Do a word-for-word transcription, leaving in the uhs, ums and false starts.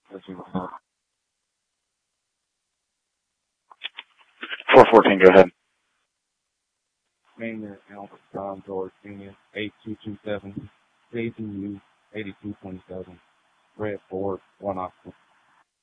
four fourteen, go ahead. Maynard Alpha Tom George Senior eight two two seven, Jason U eighty two twenty seven, Red Ford, one Oscar.